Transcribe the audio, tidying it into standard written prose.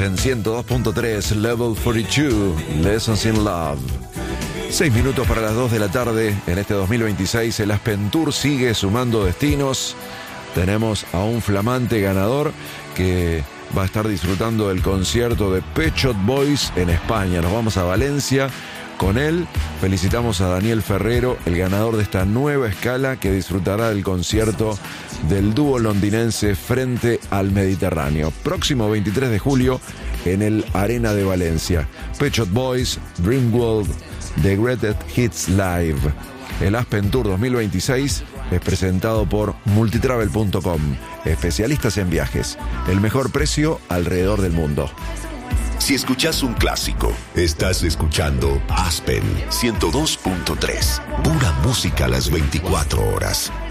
Aspen 102.3, Level 42, Lessons in Love. 6 minutos para las 2 de la tarde. En este 2026 el Aspen Tour sigue sumando destinos. Tenemos a un flamante ganador que va a estar disfrutando del concierto de Pet Shop Boys en España. Nos vamos a Valencia con él. Felicitamos a Daniel Ferrero, el ganador de esta nueva escala, que disfrutará del concierto del dúo londinense Frente al Mediterráneo. Próximo 23 de julio en el Arena de Valencia. Pet Shop Boys, Dream World, The Greatest Hits Live. El Aspen Tour 2026 es presentado por multitravel.com, especialistas en viajes. El mejor precio alrededor del mundo. Si escuchas un clásico, estás escuchando Aspen 102.3. Pura música a las 24 horas.